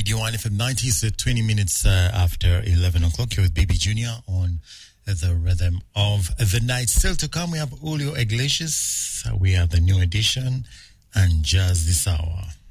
Radio 1 FM 90, so 20 minutes after 11 o'clock. You're with Baby Junior on the rhythm of the night. Still to come, we have Julio Iglesias. We have the new edition and Jazz this hour.